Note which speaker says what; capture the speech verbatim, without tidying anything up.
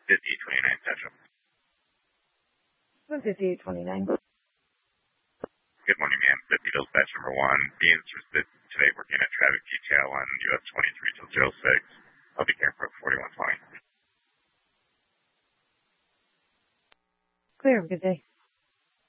Speaker 1: fifty-eight twenty-nine Central.
Speaker 2: one fifty-eight twenty-nine.
Speaker 1: Good morning, ma'am. fifty Bills batch number one. Be interested today working at traffic detail on U S twenty-three till zero six. I'll be here for forty-one twenty.
Speaker 2: Clear. Good day.